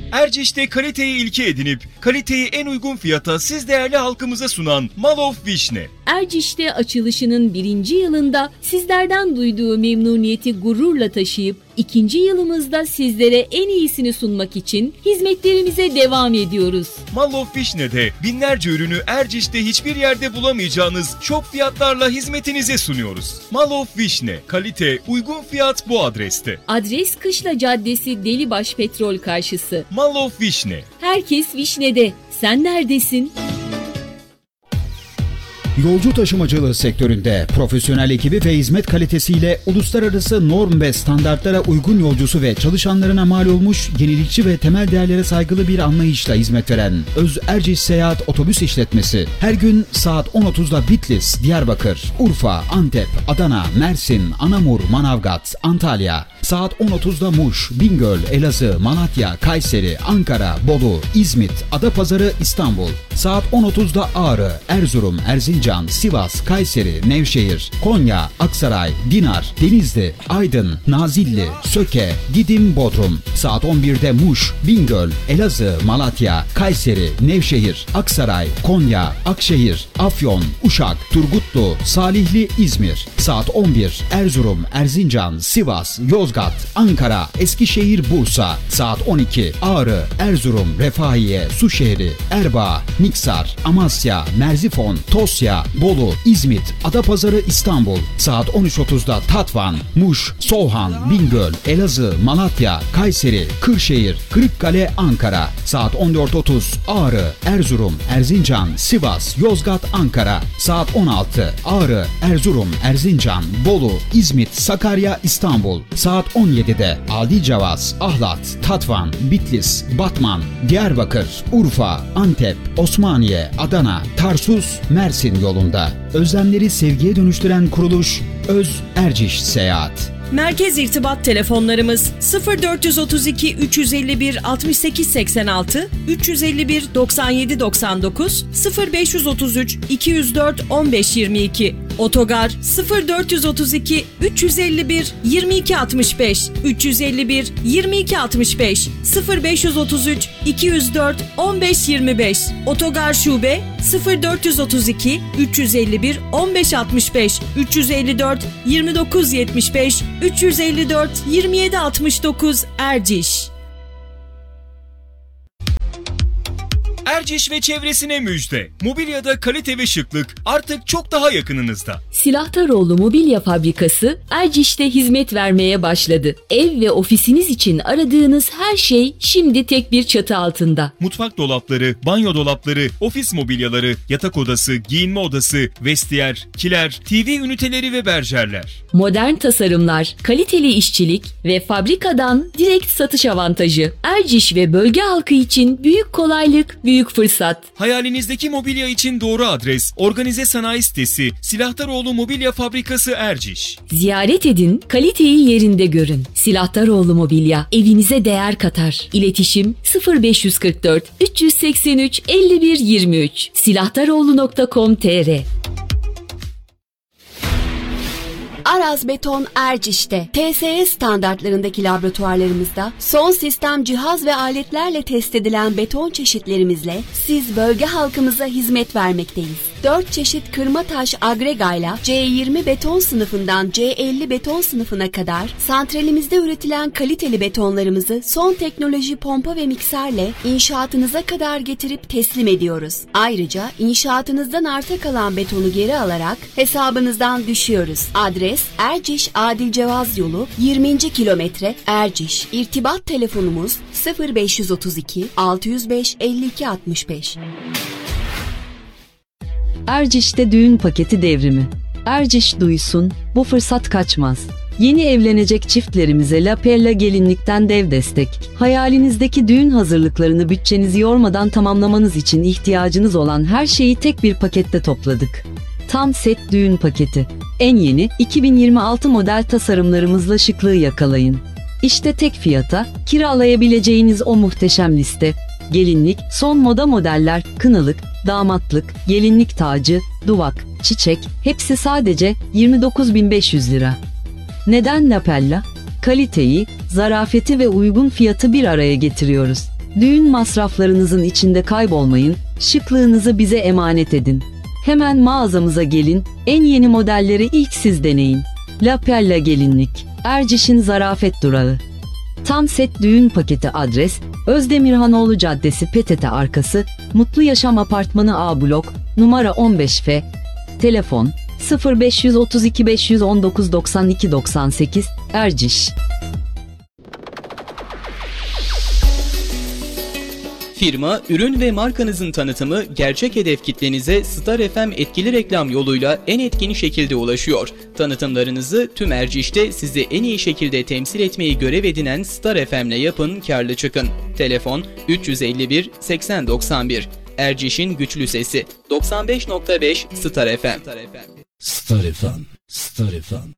Erciş'te kaliteyi ilke edinip kaliteyi en uygun fiyata siz değerli halkımıza sunan Mall of Vişne. Erciş'te açılışının 1. yılında sizlerden duyduğu memnuniyeti gururla taşıyıp 2. yılımızda sizlere en iyisini sunmak için hizmetlerimize devam ediyoruz. Mall of Vişne'de binlerce ürünü Erciş'te hiçbir yerde bulamayacağınız şok fiyatlarla hizmetinize sunuyoruz. Mall of Vişne, kalite, uygun fiyat bu adreste. Adres Kışla Caddesi Delibaş Petrol karşısı. Mall of Vişne. Herkes Vişne'de. Sen neredesin? Yolcu taşımacılığı sektöründe profesyonel ekibi ve hizmet kalitesiyle uluslararası norm ve standartlara uygun yolcusu ve çalışanlarına mal olmuş, yenilikçi ve temel değerlere saygılı bir anlayışla hizmet veren Öz Erciş Seyahat Otobüs İşletmesi her gün saat 10.30'da Bitlis, Diyarbakır, Urfa, Antep, Adana, Mersin, Anamur, Manavgat, Antalya, saat 10.30'da Muş, Bingöl, Elazığ, Malatya, Kayseri, Ankara, Bolu, İzmit, Adapazarı, İstanbul, saat 10.30'da Ağrı, Erzurum, Erzincan, Sivas, Kayseri, Nevşehir, Konya, Aksaray, Dinar, Denizli, Aydın, Nazilli, Söke, Didim, Bodrum, saat 11'de Muş, Bingöl, Elazığ, Malatya, Kayseri, Nevşehir, Aksaray, Konya, Akşehir, Afyon, Uşak, Turgutlu, Salihli, İzmir, saat 11, Erzurum, Erzincan, Sivas, Yozgat, Ankara, Eskişehir, Bursa, saat 12, Ağrı, Erzurum, Refahiye, Suşehri, Erbaa, Niksar, Amasya, Merzifon, Tosya, Bolu, İzmit, Adapazarı, İstanbul, saat 13.30'da Tatvan, Muş, Soğan, Bingöl, Elazığ, Malatya, Kayseri, Kırşehir, Kırıkkale, Ankara, saat 14.30 Ağrı, Erzurum, Erzincan, Sivas, Yozgat, Ankara, saat 16 Ağrı, Erzurum, Erzincan, Bolu, İzmit, Sakarya, İstanbul, saat 17'de Adilcavaz, Ahlat, Tatvan, Bitlis, Batman, Diyarbakır, Urfa, Antep, Osmaniye, Adana, Tarsus, Mersin yolunda. Özlemleri sevgiye dönüştüren kuruluş Öz Erciş Seyahat. Merkez irtibat telefonlarımız 0432 351 68 86, 351 97 99, 0533 204 15 22. Otogar 0432 351 22 65, 351 22 65, 0533 204 15 25. Otogar şube 0432 351 15 65, 354 29 75, 354 27 69 Erciş. Erciş ve çevresine müjde. Mobilyada kalite ve şıklık artık çok daha yakınınızda. Silahtaroğlu Mobilya Fabrikası Erciş'te hizmet vermeye başladı. Ev ve ofisiniz için aradığınız her şey şimdi tek bir çatı altında. Mutfak dolapları, banyo dolapları, ofis mobilyaları, yatak odası, giyinme odası, vestiyer, kiler, TV üniteleri ve berjerler. Modern tasarımlar, kaliteli işçilik ve fabrikadan direkt satış avantajı. Erciş ve bölge halkı için büyük kolaylık, büyük fırsat. Hayalinizdeki mobilya için doğru adres, organize sanayi sitesi, Silahtaroğlu Mobilya Fabrikası Erciş. Ziyaret edin, kaliteyi yerinde görün. Silahtaroğlu Mobilya evinize değer katar. İletişim 0544 383 51 23 silahtaroğlu.com.tr. Araz Beton Erciş'te TSE standartlarındaki laboratuvarlarımızda son sistem cihaz ve aletlerle test edilen beton çeşitlerimizle siz bölge halkımıza hizmet vermekteyiz. 4 çeşit kırma taş agregayla C20 beton sınıfından C50 beton sınıfına kadar santralimizde üretilen kaliteli betonlarımızı son teknoloji pompa ve mikserle inşaatınıza kadar getirip teslim ediyoruz. Ayrıca inşaatınızdan arta kalan betonu geri alarak hesabınızdan düşüyoruz. Adres Erciş Adilcevaz Yolu 20. kilometre Erciş. İrtibat telefonumuz 0532 605 52 65. Erciş'te düğün paketi devrimi. Erciş duysun, bu fırsat kaçmaz. Yeni evlenecek çiftlerimize La Perla gelinlikten dev destek. Hayalinizdeki düğün hazırlıklarını bütçenizi yormadan tamamlamanız için ihtiyacınız olan her şeyi tek bir pakette topladık. Tam set düğün paketi. En yeni 2026 model tasarımlarımızla şıklığı yakalayın. İşte tek fiyata kiralayabileceğiniz o muhteşem liste. Gelinlik, son moda modeller, kınalık, damatlık, gelinlik tacı, duvak, çiçek, hepsi sadece 29.500 lira. Neden La Perla? Kaliteyi, zarafeti ve uygun fiyatı bir araya getiriyoruz. Düğün masraflarınızın içinde kaybolmayın, şıklığınızı bize emanet edin. Hemen mağazamıza gelin, en yeni modelleri ilk siz deneyin. La Perla Gelinlik, Erciş'in zarafet durağı. Tam set düğün paketi adres, Özdemirhanoğlu Caddesi PTT arkası, Mutlu Yaşam Apartmanı A blok, numara 15F. Telefon 0532 519 92 98, Erciş. Firma, ürün ve markanızın tanıtımı gerçek hedef kitlenize Star FM etkili reklam yoluyla en etkin şekilde ulaşıyor. Tanıtımlarınızı tüm Erciş'te sizi en iyi şekilde temsil etmeyi görev edinen Star FM'le yapın, kârlı çıkın. Telefon 351 80 91. Erciş'in güçlü sesi 95.5 Star FM. Star FM.